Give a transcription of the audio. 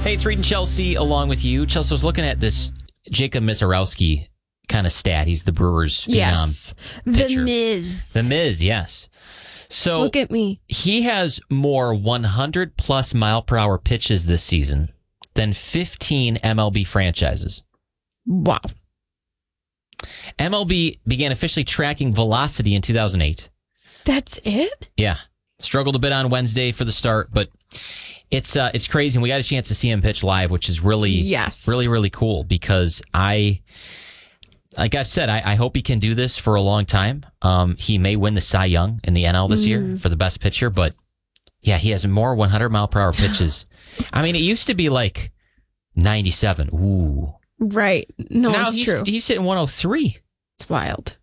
Hey, it's Reed and Chelsea along with you. Chelsea, was looking at this Jacob Misiorowski kind of stat. He's the Brewers' Yes. pitcher. The Miz. The Miz, yes. So Look at me. he has more 100-plus mile-per-hour pitches this season than 15 MLB franchises. Wow. MLB began officially tracking velocity in 2008. That's it? Yeah. Struggled a bit on Wednesday for the start, but it's crazy. And we got a chance to see him pitch live, which is really cool because like I've said, I hope he can do this for a long time. He may win the Cy Young in the NL this year for the best pitcher, but yeah, he has more 100-mile-per-hour pitches. I mean, it used to be like 97. Ooh. Right. No, now it's true. He's hitting 103. It's wild.